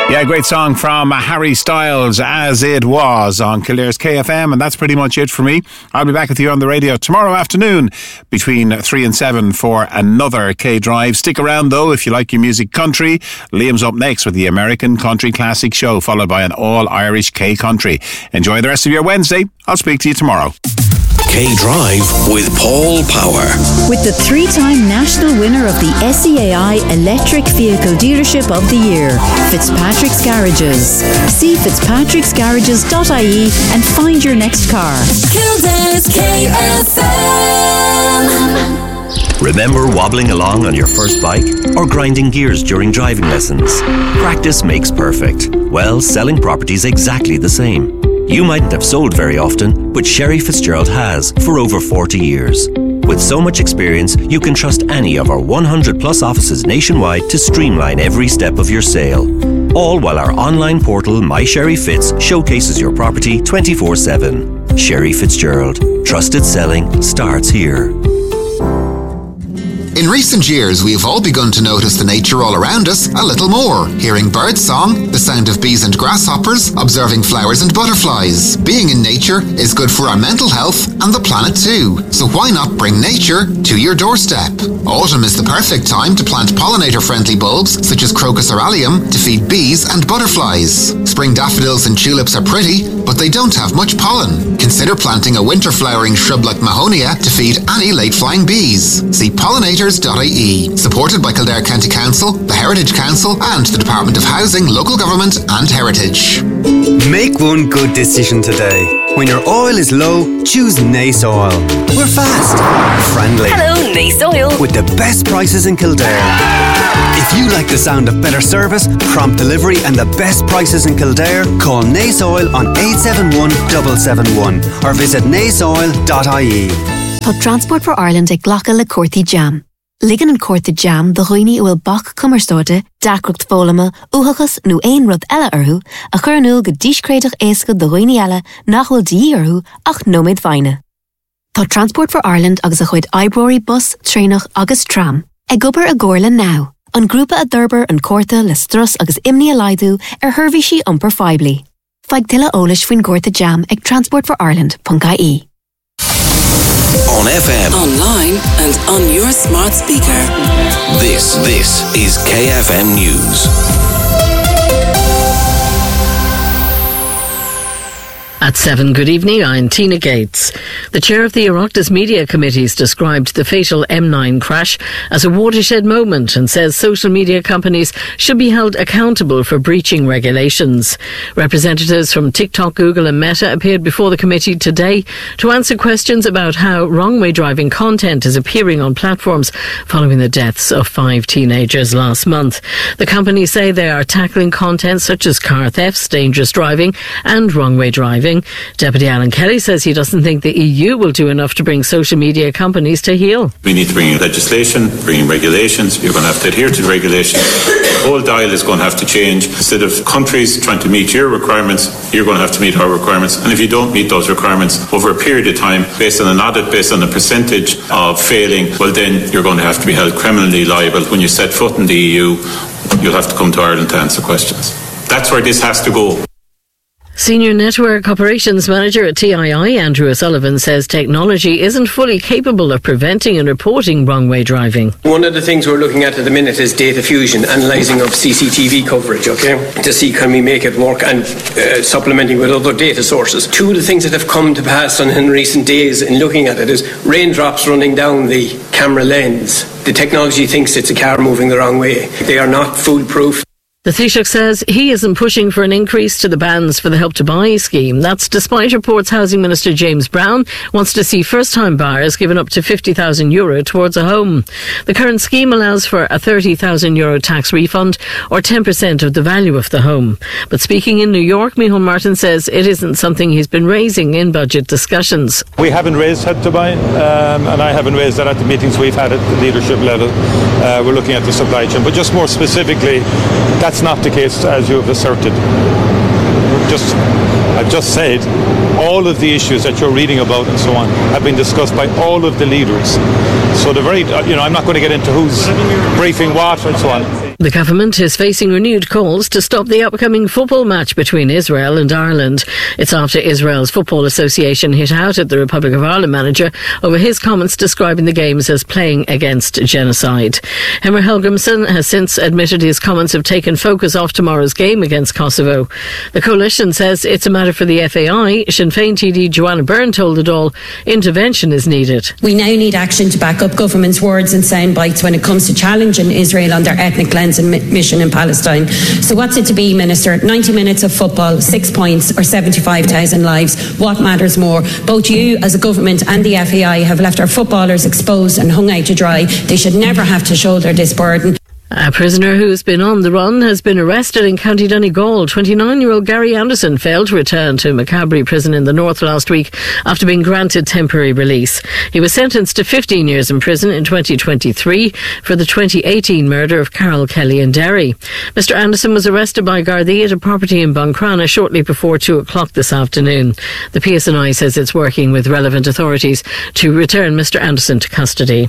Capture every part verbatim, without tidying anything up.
Yeah, great song from Harry Styles, As It Was, on Kildare's K F M, and that's pretty much it for me. I'll be back with you on the radio tomorrow afternoon between three and seven for another K-Drive. Stick around though if you like your music country. Liam's up next with the American Country Classic Show, followed by an all-Irish K-Country. Enjoy the rest of your Wednesday. I'll speak to you tomorrow. K-Drive with Paul Power. With the three-time national winner of the S E A I Electric Vehicle Dealership of the Year, Fitzpatrick's Garages. See fitzpatricks garages dot I E and find your next car. Kildare's K F M. Remember wobbling along on your first bike or grinding gears during driving lessons? Practice makes perfect. Well, selling property's exactly the same. You mightn't have sold very often, but Sherry Fitzgerald has for over forty years. With so much experience, you can trust any of our one hundred plus offices nationwide to streamline every step of your sale. All while our online portal, My Sherry Fitz, showcases your property twenty-four seven. Sherry Fitzgerald. Trusted selling starts here. In recent years, we have all begun to notice the nature all around us a little more. Hearing birdsong, the sound of bees and grasshoppers, observing flowers and butterflies. Being in nature is good for our mental health and the planet too. So why not bring nature to your doorstep? Autumn is the perfect time to plant pollinator-friendly bulbs such as Crocus aureolum to feed bees and butterflies. Spring daffodils and tulips are pretty, but they don't have much pollen. Consider planting a winter-flowering shrub like Mahonia to feed any late-flying bees. See pollinators dot I E. Supported by Kildare County Council, the Heritage Council and the Department of Housing, Local Government and Heritage. Make one good decision today. When your oil is low, choose Nace Oil. We're fast, friendly. Hello, Nace Oil. With the best prices in Kildare. If you like the sound of better service, prompt delivery and the best prices in Kildare, call Nace Oil on eight seven one seven seven one or visit nace oil dot I E. Tá Transport for Ireland ag ghlacha le Corthy Jam. Ligan an Corthy Jam do roioine bhfuil bach cumarstóide, dacrucht fólama, uthachas nó aon rud eile orthu, a chur anúil go díscréadach éasca do roioine eile nach bhfuil dí orthu ach nóméid bhaine. Tá Transport for Ireland agus a chuid Ibrory bus, trénach agus tram. Ag gobar a gcóirla now. An grúpa a d'urbar an Corta le strus agus imní a laidú ar thuirmhí sí iompar feibli. Feig tuile eolais faoin Corthy Jam ag transport for ireland dot I E. On F M, online and on your smart speaker. This, this is K F M News. At seven, good evening, I'm Tina Gates. The chair of the Oireachtas Media Committees described the fatal M nine crash as a watershed moment and says social media companies should be held accountable for breaching regulations. Representatives from TikTok, Google and Meta appeared before the committee today to answer questions about how wrong-way driving content is appearing on platforms following the deaths of five teenagers last month. The companies say they are tackling content such as car thefts, dangerous driving and wrong-way driving. Deputy Alan Kelly says he doesn't think the E U will do enough to bring social media companies to heel. We need to bring in legislation, bring in regulations. You're going to have to adhere to the regulations. The whole dial is going to have to change. Instead of countries trying to meet your requirements, you're going to have to meet our requirements. And if you don't meet those requirements over a period of time, based on an audit, based on a percentage of failing, well then you're going to have to be held criminally liable. When you set foot in the E U, you'll have to come to Ireland to answer questions. That's where this has to go. Senior Network Operations Manager at T I I, Andrew O'Sullivan, says technology isn't fully capable of preventing and reporting wrong-way driving. One of the things we're looking at at the minute is data fusion, analysing of C C T V coverage, okay, to see can we make it work and uh, supplementing with other data sources. Two of the things that have come to pass on in recent days in looking at it is raindrops running down the camera lens. The technology thinks it's a car moving the wrong way. They are not foolproof. The Taoiseach says he isn't pushing for an increase to the bans for the Help to Buy scheme. That's despite reports Housing Minister James Brown wants to see first-time buyers given up to fifty thousand euro towards a home. The current scheme allows for a thirty thousand euro tax refund or ten percent of the value of the home. But speaking in New York, Micheál Martin says it isn't something he's been raising in budget discussions. We haven't raised Help to Buy, um, and I haven't raised that at the meetings we've had at the leadership level. Uh, we're looking at the supply chain. But just more specifically, that's not the case as you have asserted. Just, I've just said all of the issues that you're reading about and so on have been discussed by all of the leaders. So the very, you know, I'm not going to get into who's briefing what and so on. The government is facing renewed calls to stop the upcoming football match between Israel and Ireland. It's after Israel's Football Association hit out at the Republic of Ireland manager over his comments describing the games as playing against genocide. Hemmer Helgrimsson has since admitted his comments have taken focus off tomorrow's game against Kosovo. The coalition says it's a matter for the F A I. Sinn Féin T D Joanna Byrne told it all intervention is needed. We now need action to back up government's words and sound bites when it comes to challenging Israel on their ethnic cleansing mission in Palestine. So what's it to be, Minister? ninety minutes of football, six points or seventy-five thousand lives? What matters more? Both you as a government and the F A I have left our footballers exposed and hung out to dry. They should never have to shoulder this burden. A prisoner who's been on the run has been arrested in County Donegal. twenty-nine-year-old Gary Anderson failed to return to Macabre prison in the north last week after being granted temporary release. He was sentenced to fifteen years in prison in twenty twenty-three for the twenty eighteen murder of Carol Kelly in Derry. Mister Anderson was arrested by Gardaí at a property in Buncrana shortly before two o'clock this afternoon. The P S N I says it's working with relevant authorities to return Mister Anderson to custody.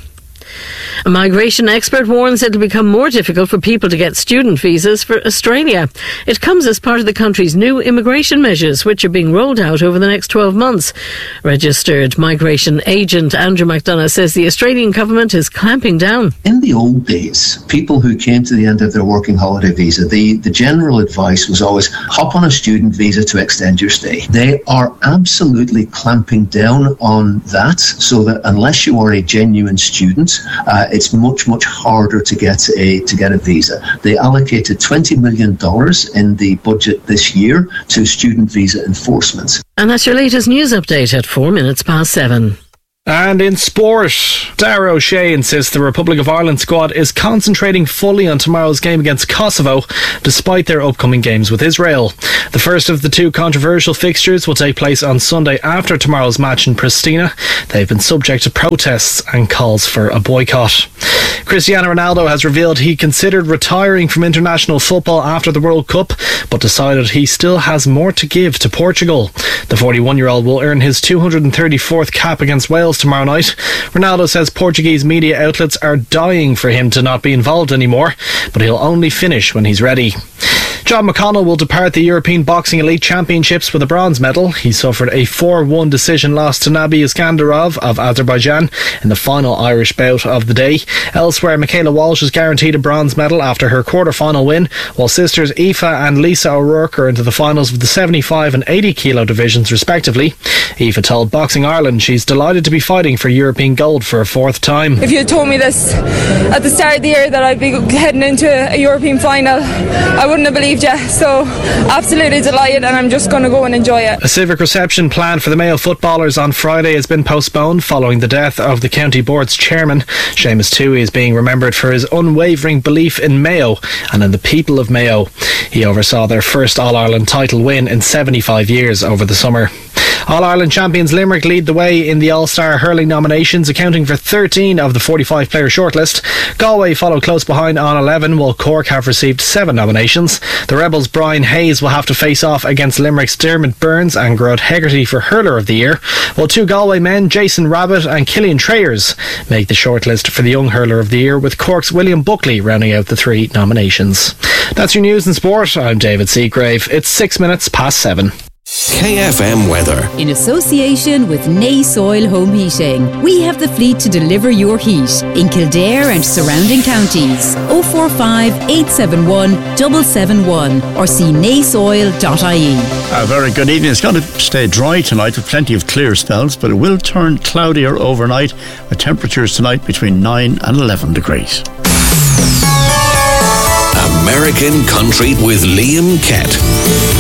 A migration expert warns it'll become more difficult for people to get student visas for Australia. It comes as part of the country's new immigration measures, which are being rolled out over the next twelve months. Registered migration agent Andrew McDonough says the Australian government is clamping down. In the old days, people who came to the end of their working holiday visa, the, the general advice was always hop on a student visa to extend your stay. They are absolutely clamping down on that, so that unless you are a genuine student, Uh, it's much, much harder to get a to get a visa. They allocated twenty million dollars in the budget this year to student visa enforcement. And that's your latest news update at four minutes past seven. And in sport, Darragh O'Shea insists the Republic of Ireland squad is concentrating fully on tomorrow's game against Kosovo, despite their upcoming games with Israel. The first of the two controversial fixtures will take place on Sunday after tomorrow's match in Pristina. They've been subject to protests and calls for a boycott. Cristiano Ronaldo has revealed he considered retiring from international football after the World Cup, but decided he still has more to give to Portugal. The forty-one-year-old will earn his two hundred thirty-fourth cap against Wales tomorrow night. Ronaldo says Portuguese media outlets are dying for him to not be involved anymore, but he'll only finish when he's ready. John McConnell will depart the European Boxing Elite Championships with a bronze medal. He suffered a four one decision loss to Nabi Iskandarov of Azerbaijan in the final Irish bout of the day. Elsewhere, Michaela Walsh is guaranteed a bronze medal after her quarter-final win, while sisters Aoife and Lisa O'Rourke are into the finals of the seventy-five and eighty kilo divisions respectively. Aoife told Boxing Ireland she's delighted to be fighting for European gold for a fourth time. If you had told me this at the start of the year that I'd be heading into a European final, I wouldn't have believed you. So absolutely delighted, and I'm just going to go and enjoy it. A civic reception planned for the Mayo footballers on Friday has been postponed following the death of the county board's chairman. Seamus Toohey is being remembered for his unwavering belief in Mayo and in the people of Mayo. He oversaw their first All-Ireland title win in seventy-five years over the summer. All-Ireland champions Limerick lead the way in the All-Star hurling nominations, accounting for thirteen of the forty-five player shortlist. Galway follow close behind on eleven, while Cork have received seven nominations. The Rebels' Brian Hayes will have to face off against Limerick's Dermot Burns and Gerard Hegarty for Hurler of the Year, while two Galway men, Jason Rabbit and Killian Trayers, make the shortlist for the Young Hurler of the Year, with Cork's William Buckley rounding out the three nominations. That's your news and sport. I'm David Seagrave. It's six minutes past seven. K F M weather. In association with Nay Soil Home Heating, we have the fleet to deliver your heat in Kildare and surrounding counties. oh four five, eight seven one, seven seven one or see nay soil dot I E. A very good evening. It's going to stay dry tonight with plenty of clear spells, but it will turn cloudier overnight with temperatures tonight between nine and eleven degrees. American Country with Liam Kett.